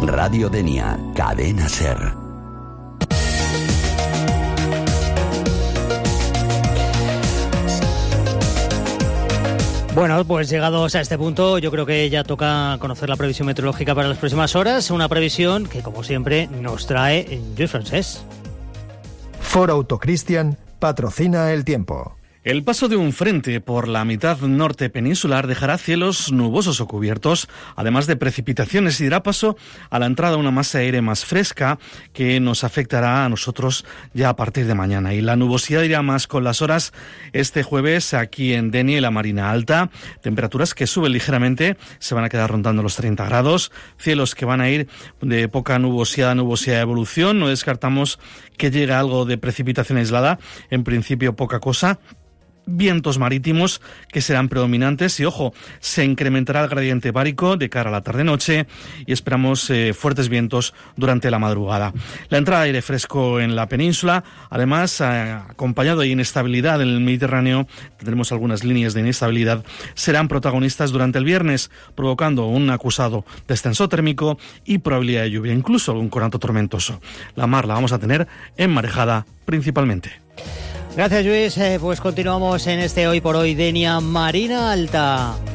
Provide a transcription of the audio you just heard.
Radio Denia, Cadena SER. Bueno, pues llegados a este punto, yo creo que ya toca conocer la previsión meteorológica para las próximas horas. Una previsión que, como siempre, nos trae Lluís Francés. Ford Auto Christian patrocina el tiempo. El paso de un frente por la mitad norte peninsular dejará cielos nubosos o cubiertos, además de precipitaciones, y dará paso a la entrada de una masa aérea más fresca que nos afectará a nosotros ya a partir de mañana. Y la nubosidad irá más con las horas este jueves aquí en Denia y la Marina Alta. Temperaturas que suben ligeramente, se van a quedar rondando los 30 grados. Cielos que van a ir de poca nubosidad a nubosidad de evolución. No descartamos que llegue algo de precipitación aislada. En principio poca cosa. Vientos marítimos que serán predominantes y, ojo, se incrementará el gradiente bárico de cara a la tarde-noche y esperamos fuertes vientos durante la madrugada. La entrada de aire fresco en la península, además, acompañado de inestabilidad en el Mediterráneo, tendremos algunas líneas de inestabilidad, serán protagonistas durante el viernes, provocando un acusado descenso térmico y probabilidad de lluvia, incluso algún conato tormentoso. La mar la vamos a tener enmarejada principalmente. Gracias, Lluís. Pues continuamos en este Hoy por Hoy Denia Marina Alta.